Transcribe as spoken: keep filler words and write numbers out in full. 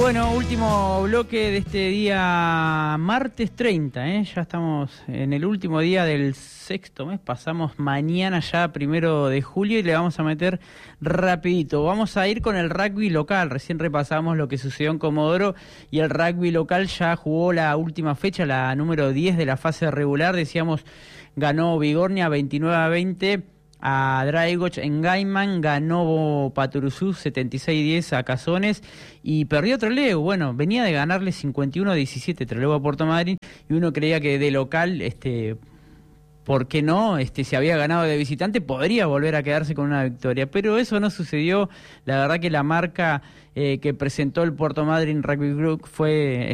Bueno, último bloque de este día martes treinta, ¿eh? Ya estamos en el último día del sexto mes, pasamos mañana ya primero de julio y le vamos a meter rapidito. Vamos a ir con el rugby local, recién repasamos lo que sucedió en Comodoro y el rugby local ya jugó la última fecha, la número diez de la fase regular, decíamos ganó Bigornia veintinueve a veinte. A Draigoch en Gaiman, ganó Paturuzú setenta y seis a diez a Cazones y perdió Trelew. Bueno, venía de ganarle cincuenta y uno a diecisiete Trelew a Puerto Madryn y uno creía que de local, este, ¿por qué no? Este, si había ganado de visitante podría volver a quedarse con una victoria, pero eso no sucedió. La verdad que la marca eh, que presentó el Puerto Madryn Rugby Group fue